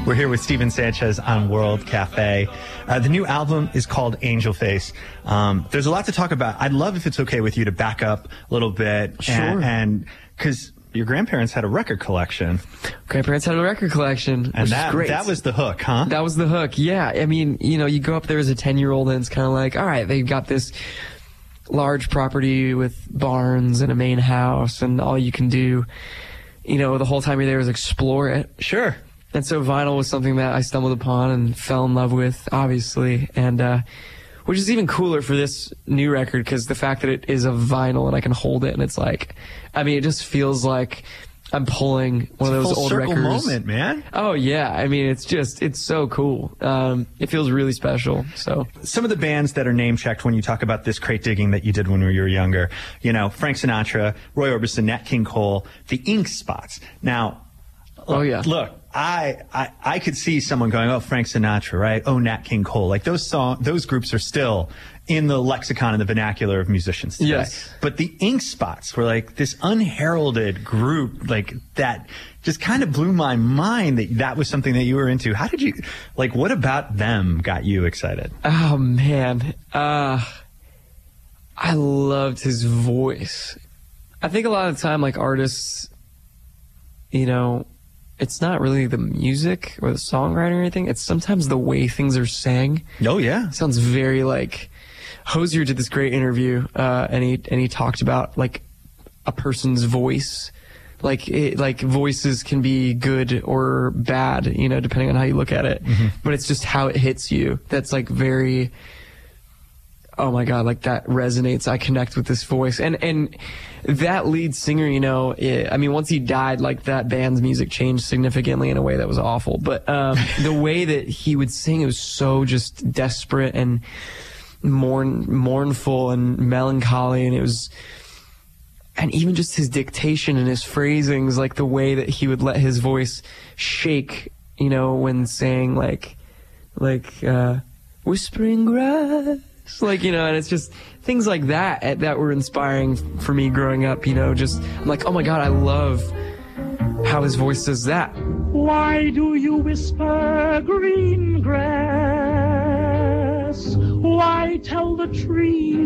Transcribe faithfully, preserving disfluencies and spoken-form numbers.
We're here with Steven Sanchez on World Cafe. Uh, the new album is called Angel Face. Um, there's a lot to talk about. I'd love if it's okay with you to back up a little bit. Sure. And because your grandparents had a record collection. Grandparents had a record collection, And which that, is great. that was the hook, huh? That was the hook, yeah. I mean, you know, you go up there as a ten-year-old and it's kind of like, all right, they've got this large property with barns and a main house, and all you can do, you know, the whole time you're there is explore it. Sure. And so vinyl was something that I stumbled upon and fell in love with, obviously, and uh, which is even cooler for this new record because the fact that it is a vinyl and I can hold it and it's like, I mean, it just feels like I'm pulling one It's of a those full old circle records. moment, man. Oh yeah, I mean, it's just, it's so cool. Um, it feels really special. So Some of the bands that are name checked when you talk about this crate digging that you did when you were younger, you know, Frank Sinatra, Roy Orbison, Nat King Cole, the Ink Spots. Now, Oh, yeah. Look, I, I I could see someone going, oh, Frank Sinatra, right? Oh, Nat King Cole. Like those song, those groups are still in the lexicon and the vernacular of musicians today. Yes. But the Ink Spots were like this unheralded group, like that just kind of blew my mind that that was something that you were into. How did you, like, what about them got you excited? oh man, uh, I loved his voice. I think a lot of the time, like artists, you know, it's not really the music or the songwriting or anything. It's sometimes the way things are sang. Oh, yeah. It sounds very like Hozier did this great interview, uh, and he and he talked about like a person's voice, like it, like voices can be good or bad, you know, depending on how you look at it. Mm-hmm. But it's just how it hits you. That's like very. Oh my God, like that resonates. I connect with this voice. And and that lead singer, you know, it, I mean, once he died, like that band's music changed significantly in a way that was awful. But um, the way that he would sing, it was so just desperate and mourn, mournful and melancholy. And it was, and even just his dictation and his phrasings, like the way that he would let his voice shake, you know, when saying like, like, uh, whispering grass. Like, you know, and it's just things like that that were inspiring for me growing up, you know, just I'm like, oh my God, I love how his voice does that. Why do you whisper green grass? Why tell the trees